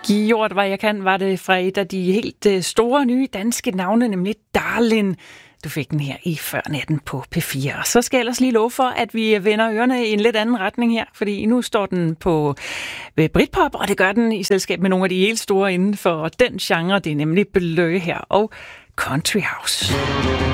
Gjort, hvad jeg kan, var det fra et af de helt store nye danske navne, nemlig Darlin. Du fik den her i Før Natten på P4. Og så skal jeg ellers lige love for, at vi vender ørerne i en lidt anden retning her, fordi nu står den på Britpop, og det gør den i selskab med nogle af de helt store inden for den genre. Det er nemlig Blø her og Country House.